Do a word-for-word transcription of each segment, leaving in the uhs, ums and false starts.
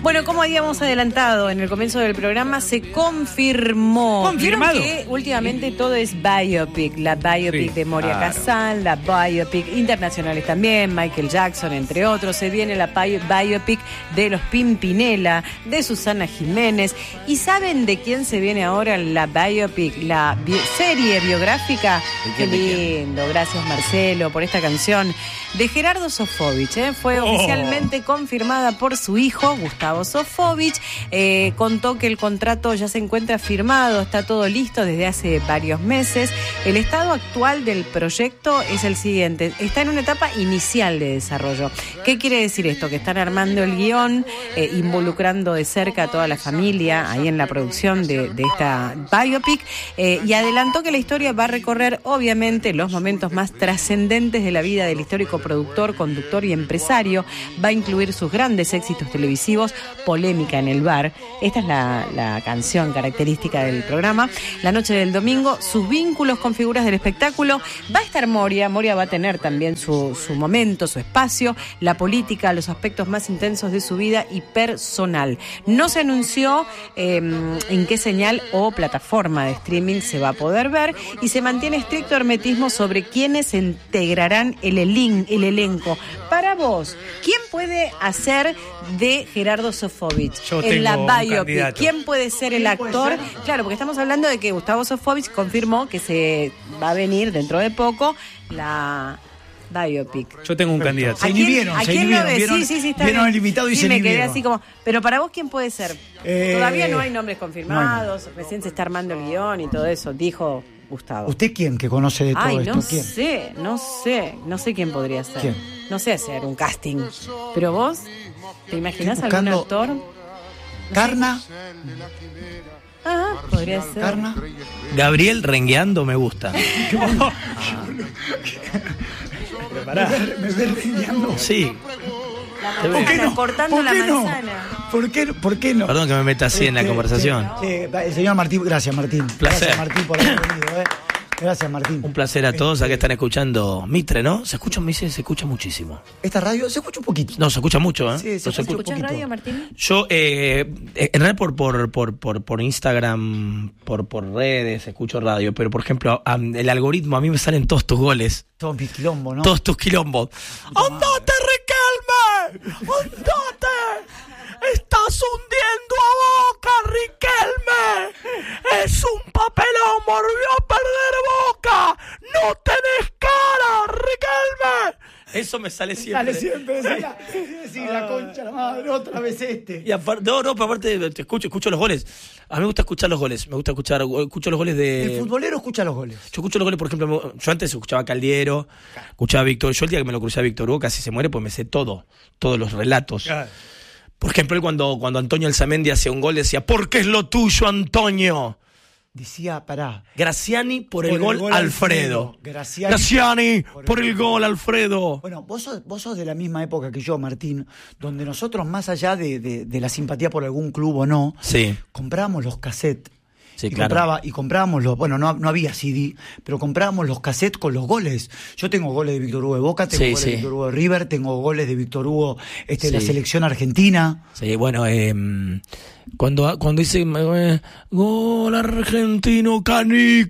Bueno, como habíamos adelantado en el comienzo del programa, se confirmó. ¿Confirmado? ¿Vieron que últimamente todo es biopic? La biopic Sí, de Moria claro. Kazan, la biopic internacionales también, Michael Jackson, entre otros. Se viene la bio- biopic de los Pimpinela, de Susana Jiménez. ¿Y saben de quién se viene ahora la biopic? La bi- serie biográfica. Qué lindo, gracias Marcelo por esta canción. De Gerardo Sofovich, ¿eh? Fue Oh. oficialmente confirmada por su hijo, Gustavo Sofovich. Eh, contó que el contrato ya se encuentra firmado, está todo listo desde hace varios meses. El estado actual del proyecto es el siguiente, está en una etapa inicial de desarrollo. ¿Qué quiere decir esto? Que están armando el guión, eh, involucrando de cerca a toda la familia ahí en la producción de, de esta biopic, eh, y adelantó que la historia va a recorrer obviamente los momentos más trascendentes de la vida del histórico productor, conductor y empresario. Va a incluir sus grandes éxitos televisivos, Polémica en el bar, esta es la, la canción característica del programa, La noche del domingo, sus vínculos con figuras del espectáculo. Va a estar Moria, Moria va a tener también su, su momento, su espacio, la política, los aspectos más intensos de su vida y personal. No se anunció eh, en qué señal o plataforma de streaming se va a poder ver, y se mantiene estricto hermetismo sobre quiénes integrarán el elenco. El elenco. Para vos, ¿quién puede hacer de Gerardo Sofovich Yo en la tengo un biopic? candidato. ¿Quién puede ser el actor? Claro, porque estamos hablando de que Gustavo Sofovich confirmó que se va a venir dentro de poco la biopic. Yo tengo un candidato. ¿A Se quién- inhibieron, ¿A se quién lo inhibieron, ves? vieron- Sí, sí, sí, está vieron bien. el invitado y Sí, se me quedé inhibieron. así como, pero para vos, ¿quién puede ser? Eh, Todavía no hay nombres confirmados, recién se está armando el guión y todo eso, dijo Gustavo. ¿Usted quién que conoce de todo Ay, esto? no ¿Quién? sé, no sé, no sé quién podría ser. ¿Quién? No sé hacer un casting. Pero vos, ¿te imaginás Estoy algún buscando- actor? Carna, Ah, podría ser. Carna. Gabriel rengueando me gusta. Pero pará. Me ve rengueando. Sí. La Te veo. manzana, ¿Por qué no? cortando ¿Por la qué no? manzana. ¿Por qué, ¿Por qué no? Perdón que me meta así en la Este, conversación. sí, sí, el señor Martín, gracias Martín. Placer. Gracias Martín por haber venido, eh. Gracias Martín. Un placer a todos. Acá están escuchando Mitre, ¿no? Se escucha, me dice, se escucha muchísimo. Esta radio se escucha un poquito. No, se escucha mucho, ¿eh? Sí, se No se escucha escu- un ¿Escuchás poquito. radio, Martín? Yo, eh, en realidad por, por, por, por, por Instagram, por, por redes, escucho radio, pero por ejemplo, a- el algoritmo, a mí me salen todos tus goles, Todo mi quilombo, ¿no? todos tus quilombos. ¡Andate, Riquelme! ¡Andate! ¡Estás hundiendo a Boca, Riquelme! ¡Es un papelón! ¡Volvió a perder Boca! ¡No tenés cara, Riquelme! Eso me sale siempre. Dale siempre, sí, la, sí, la concha, la madre, otra vez este. Y aparte, no, no, pero aparte te escucho, escucho los goles. A mí me gusta escuchar los goles. Me gusta escuchar, escucho los goles de. El futbolero escucha los goles. Yo escucho los goles, por ejemplo, yo antes escuchaba a Caldiero, escuchaba a Víctor. Yo el día que me lo crucé a Víctor Hugo casi se muere, pues me sé todo, todos los relatos. Por ejemplo, él cuando, cuando Antonio Alzamendi hacía un gol decía, ¿por qué es lo tuyo, Antonio? Decía, pará. Graciani por el gol, Alfredo. Graciani, Graciani por el por el gol. gol, Alfredo. Bueno, vos sos, vos sos de la misma época que yo, Martín, donde nosotros, más allá de, de, de la simpatía por algún club o no, Sí, comprábamos los cassettes. sí, y, claro. compraba, y comprábamos los, bueno, no, no había C D, pero comprábamos los cassettes con los goles. Yo tengo goles de Víctor Hugo de Boca, tengo Sí, goles sí. de Víctor Hugo de River, tengo goles de Víctor Hugo este, de la Sí. selección argentina. Sí, bueno, eh, cuando, cuando dice eh, gol argentino, Cani,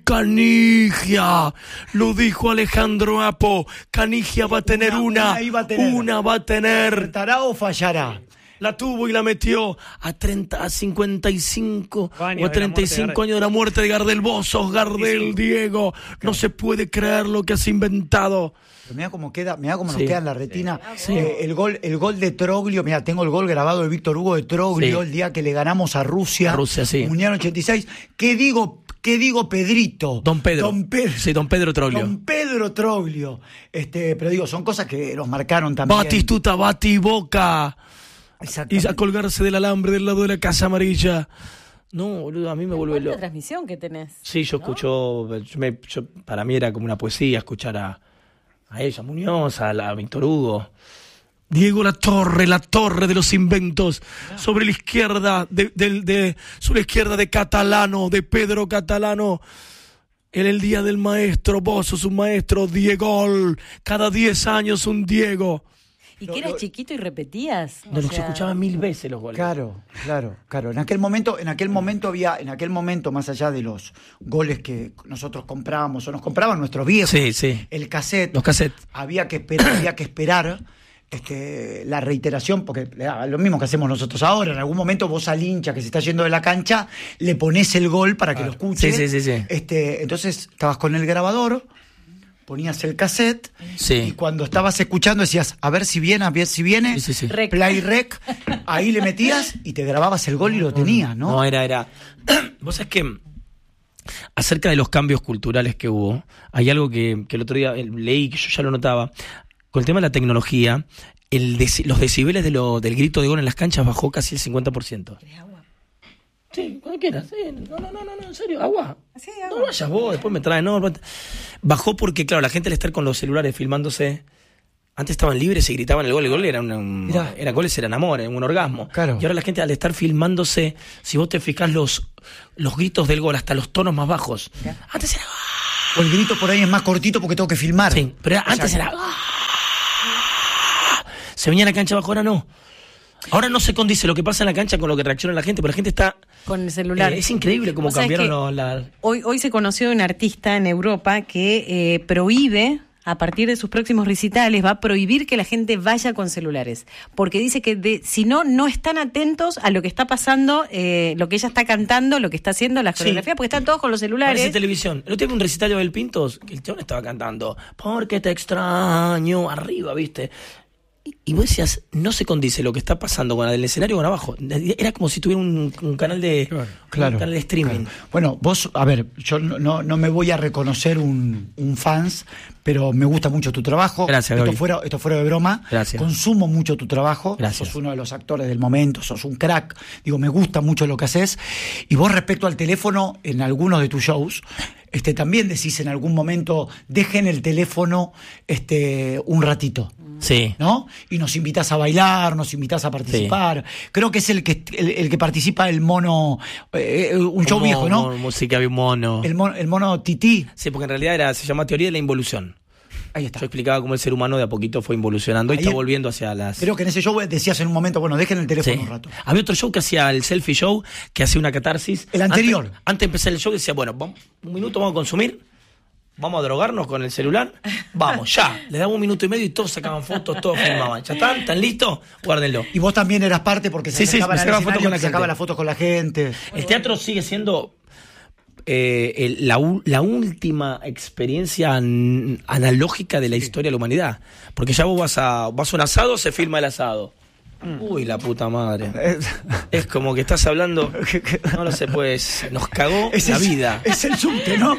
Canigia, lo dijo Alejandro Apo, Canigia va a tener Una- una, una iba a tener. una va a tener, ¿Acertará o fallará? la tuvo y la metió a treinta, a cincuenta y cinco Años o a de la treinta y muerte de cinco años de la muerte de Gardel. Vos sos Gardel, Diego, no se puede creer lo que has inventado. Pero mirá cómo queda, mirá cómo Sí. nos queda en la retina. Sí. Eh, el gol, el gol de Troglio, mirá, tengo el gol grabado de Víctor Hugo de Troglio, Sí. el día que le ganamos a Rusia. A Rusia, sí. Mundial ochenta y seis. ¿Qué digo, qué digo Pedrito? Don Pedro. Don Pedro. Sí, don Pedro Troglio. Don Pedro Troglio. Este, pero digo, son cosas que nos marcaron también. Batistuta, Bati Boca. Y Exactamente. a colgarse del alambre del lado de la Casa Amarilla. No, boludo, a mí me vuelve ¿Cuánta loco. transmisión que tenés? Sí, yo escucho, yo me- yo- para mí era como una poesía escuchar a, a ella, Muñoz, a, la, a Víctor Hugo. Diego La Torre, la torre de los inventos, sobre la izquierda de, del- de- sobre la izquierda de Catalano, de Pedro Catalano. En el día del maestro, vos sos un maestro, Diego, cada diez años un Diego. ¿Y que eras chiquito y repetías? No, los escuchaba mil veces los goles. Claro, claro, claro. En aquel momento, en aquel momento había, en aquel momento, más allá de los goles que nosotros comprábamos o nos compraban nuestros viejos, sí, sí. el cassette, los cassettes, había que esperar, había que esperar este, la reiteración, porque lo mismo que hacemos nosotros ahora. En algún momento vos al hincha que se está yendo de la cancha le ponés el gol para que ah, lo escuche. Sí, sí, sí, sí. Este, entonces estabas con el grabador, ponías el cassette, sí. y cuando estabas escuchando decías, a ver si viene, a ver si viene, sí, sí, sí. play rec, ahí le metías y te grababas el gol y lo tenías, ¿no? No, era, era. Vos sabés que acerca de los cambios culturales que hubo, hay algo que, que el otro día leí, que yo ya lo notaba, con el tema de la tecnología, el deci- los decibeles de lo, del grito de gol en las canchas bajó casi el cincuenta por ciento. ¿Querés agua? Sí, cuando quieras. Sí. No, no, no, no, en serio, agua. Sí, agua. No vayas vos, después me traen. No, bajó porque, claro, la gente al estar con los celulares filmándose, antes estaban libres y gritaban el gol. El gol era un, un era goles, eran amor, era un orgasmo. Claro. Y ahora la gente al estar filmándose, si vos te fijás los, los gritos del gol, hasta los tonos más bajos. ¿Ya? Antes era... O el grito por ahí es más cortito porque tengo que filmar. Sí, pero o antes sea, era... Se venía a la cancha abajo, ahora no. Ahora no se condice lo que pasa en la cancha con lo que reacciona la gente, pero la gente está... Con el celular. Eh, es increíble cómo cambiaron los, la... Hoy, hoy se conoció de un artista en Europa que eh, prohíbe, a partir de sus próximos recitales, va a prohibir que la gente vaya con celulares. Porque dice que de, si no, no están atentos a lo que está pasando, eh, lo que ella está cantando, lo que está haciendo, las coreografías, sí. Porque están todos con los celulares. Parece televisión. El otro día vi un recital de Abel Pintos, que el chabón estaba cantando, porque te extraño, arriba, ¿viste? Y vos decías, no se condice lo que está pasando con el escenario con abajo. Era como si tuviera un, un canal de claro, un claro, canal de streaming. Claro. Bueno, vos, a ver, yo no, no me voy a reconocer un, un fans, pero me gusta mucho tu trabajo. Gracias, esto fuera, esto fuera de broma. Gracias. Consumo mucho tu trabajo. Gracias. Sos uno de los actores del momento, sos un crack. Digo, me gusta mucho lo que haces. Y vos, respecto al teléfono, en algunos de tus shows, este, también decís en algún momento, dejen el teléfono este, un ratito. Sí. ¿No? Y nos invitas a bailar, nos invitas a participar. Sí. Creo que es el que el, el que participa el mono, eh, un show Mo, viejo, ¿no? Mo, música de un mono. El mono, el mono tití. Sí, porque en realidad era, se llama teoría de la involución. Ahí está. Yo explicaba cómo el ser humano de a poquito fue involucionando y Ahí está volviendo hacia las... Creo que en ese show decías en un momento, bueno, dejen el teléfono sí. un rato. Había otro show que hacía el selfie show, que hacía una catarsis. El anterior. Antes, antes de empezar el show decía, bueno, vamos, un minuto vamos a consumir, vamos a drogarnos con el celular, vamos, ya. Le damos un minuto y medio y todos sacaban fotos, todos filmaban. ¿Ya están? ¿Están listos? Guárdenlo. Y vos también eras parte porque se sí, sacaban sí, al fotos con la sacaba las fotos con la gente. El teatro sigue siendo... Eh, el, la, la última experiencia an, analógica de la sí. historia de la humanidad, porque ya vos vas a, vas a un asado, se filma el asado. Uy, la puta madre. Es como que estás hablando, no lo sé, pues nos cagó es la el, vida. Es el subte, ¿no?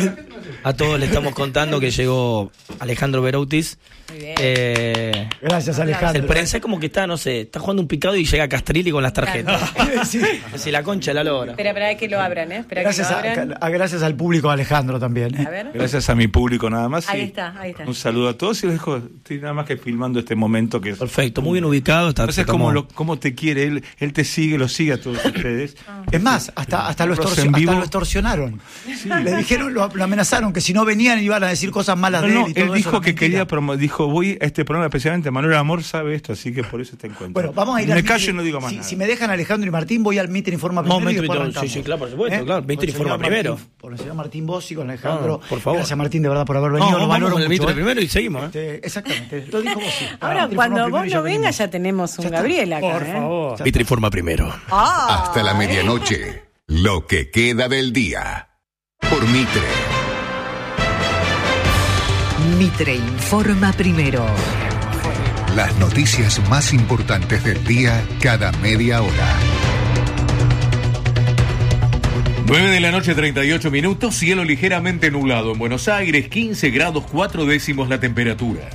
A todos le estamos contando que llegó Alejandro Berautis. Muy bien. Eh, Gracias, Alejandro. El prensa es como que está, no sé, está jugando un picado y llega Castrilli con las tarjetas. Sí. Es decir, la concha de la lora. Espera, espera que lo abran, ¿eh? Espera gracias, que lo abran. A, a, gracias al público, Alejandro, también. ¿eh? A ver. Gracias a mi público nada más. Ahí sí. está, ahí está. Un saludo a todos y les dejo, estoy nada más que filmando este momento que es... Perfecto, muy bien ubicado. Está, no sé cómo, lo, cómo te quiere, él, él te sigue, lo sigue a todos ustedes. Ah. Es más, hasta, hasta, lo, extorsion, hasta lo extorsionaron. Sí. Le dijeron, lo, lo amenazaron, que si no venían iban a decir cosas malas no, de él. No, y todo él dijo eso, que mentira. quería, promo, dijo, voy a este programa especialmente, Manuel Amor sabe esto, así que por eso está en cuenta. Bueno, vamos a ir me al callo Mitre, y no digo más si, nada. si me dejan Alejandro y Martín, voy al Mitre Informa primero no, y después arrancamos. Sí, sí, claro, por supuesto, ¿Eh? claro. Mitre Informa primero. Martín, por el señor Martín Bossi con Alejandro. No, por favor. Gracias, Martín, de verdad, por haber venido. No, lo vamos con el mucho, Mitre ¿eh? primero y seguimos. ¿eh? Este, exactamente, lo dijo Bossi. Ahora, ah, cuando vos no vengas, ya tenemos un ya Gabriel acá. Por ¿eh? favor. Mitre Informa primero. Ah, Hasta la medianoche, lo que queda del día. Por Mitre. Mitre Informa primero. Las noticias más importantes del día cada media hora. nueve de la noche, treinta y ocho minutos, cielo ligeramente nublado en Buenos Aires, quince grados cuatro décimos la temperatura.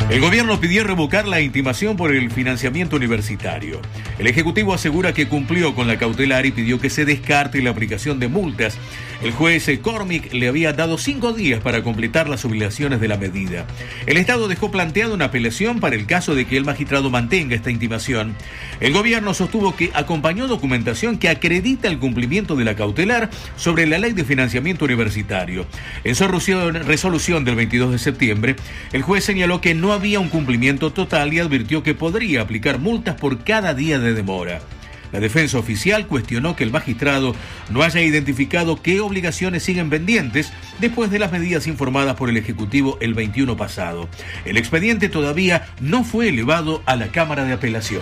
El gobierno pidió revocar la intimación por el financiamiento universitario. El Ejecutivo asegura que cumplió con la cautelar y pidió que se descarte la aplicación de multas. El juez Cormick le había dado cinco días para completar las obligaciones de la medida. El Estado dejó planteada una apelación para el caso de que el magistrado mantenga esta intimación. El gobierno sostuvo que acompañó documentación que acredita el cumplimiento de la cautelar sobre la ley de financiamiento universitario. En su resolución del veintidós de septiembre, el juez señaló que no había un cumplimiento total y advirtió que podría aplicar multas por cada día de demora. La defensa oficial cuestionó que el magistrado no haya identificado qué obligaciones siguen pendientes después de las medidas informadas por el Ejecutivo el veintiuno pasado. El expediente todavía no fue elevado a la Cámara de Apelaciones.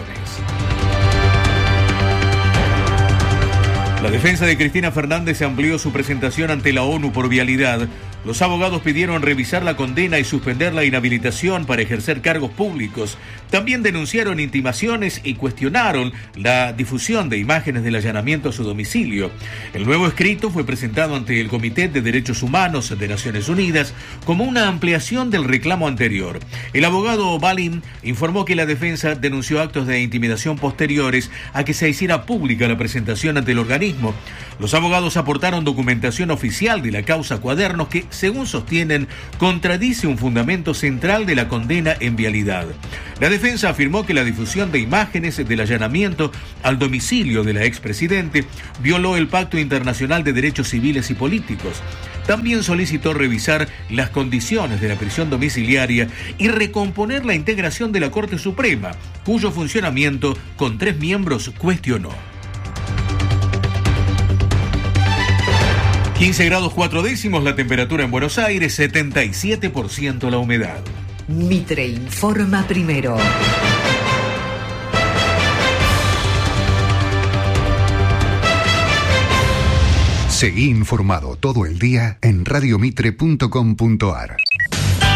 La defensa de Cristina Fernández amplió su presentación ante la ONU por vialidad. Los abogados pidieron revisar la condena y suspender la inhabilitación para ejercer cargos públicos. También denunciaron intimaciones y cuestionaron la difusión de imágenes del allanamiento a su domicilio. El nuevo escrito fue presentado ante el Comité de Derechos Humanos de Naciones Unidas como una ampliación del reclamo anterior. El abogado Balin informó que la defensa denunció actos de intimidación posteriores a que se hiciera pública la presentación ante el organismo. Los abogados aportaron documentación oficial de la causa Cuadernos que, según sostienen, contradice un fundamento central de la condena en vialidad. La defensa afirmó que la difusión de imágenes del allanamiento al domicilio de la expresidente violó el Pacto Internacional de Derechos Civiles y Políticos. También solicitó revisar las condiciones de la prisión domiciliaria y recomponer la integración de la Corte Suprema, cuyo funcionamiento con tres miembros cuestionó. quince grados cuatro décimos la temperatura en Buenos Aires, setenta y siete por ciento la humedad. Mitre informa primero. Seguí informado todo el día en radiomitre punto com punto ar.